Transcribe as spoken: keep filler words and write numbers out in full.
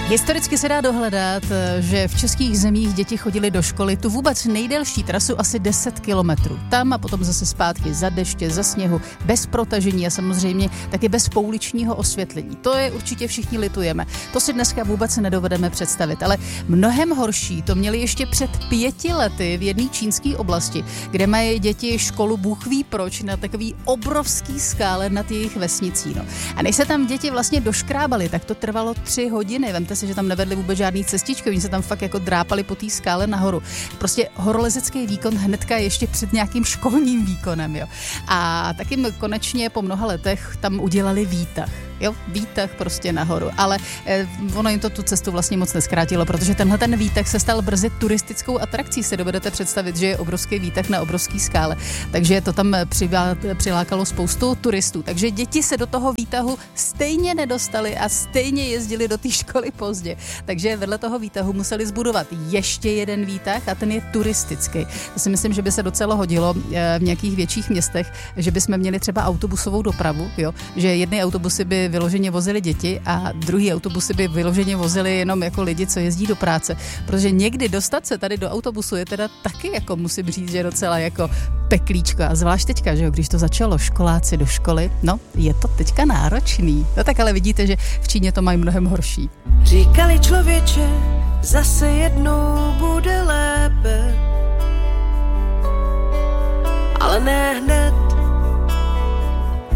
Historicky se dá dohledat, že v českých zemích děti chodily do školy tu vůbec nejdelší trasu asi deset kilometrů. Tam a potom zase zpátky za deště, za sněhu, bez protažení a samozřejmě taky bez pouličního osvětlení. To je určitě všichni litujeme. To si dneska vůbec nedovedeme představit, ale mnohem horší to měli ještě před pěti lety v jedné čínské oblasti, kde mají děti školu Bůh ví proč na takový obrovský skále nad jejich vesnicí. No. A než se tam děti vlastně doškrábali, tak to trvalo tři hodiny. Vemte si, že tam nevedli vůbec žádný cestičky, oni se tam fakt jako drápali po té skále nahoru. Prostě horolezecký výkon hnedka ještě před nějakým školním výkonem, jo. A taky konečně po mnoha letech tam udělali výtah. Jo, výtah prostě nahoru, ale eh, ono jim to tu cestu vlastně moc neskrátilo, protože tenhle ten výtah se stal brzy turistickou atrakcí, si dovedete představit, že je obrovský výtah na obrovský skále, takže to tam přivá, přilákalo spoustu turistů, takže děti se do toho výtahu stejně nedostali a stejně jezdili do té školy pozdě, takže vedle toho výtahu museli zbudovat ještě jeden výtah a ten je turistický. Já si myslím, že by se docela hodilo eh, v nějakých větších městech, že bychom měli třeba autobusovou dopravu, jo, že jedny autobusy by vyloženě vozili děti a druhý autobusy by vyloženě vozili jenom jako lidi, co jezdí do práce. Protože někdy dostat se tady do autobusu je teda taky, jako musím říct, že docela jako peklíčko. A zvlášť teďka, že jo, když to začalo školáci do školy, no, je to teďka náročný. No tak ale vidíte, že v Číně to mají mnohem horší. Říkali člověče, zase jednou bude lépe, ale ne hned.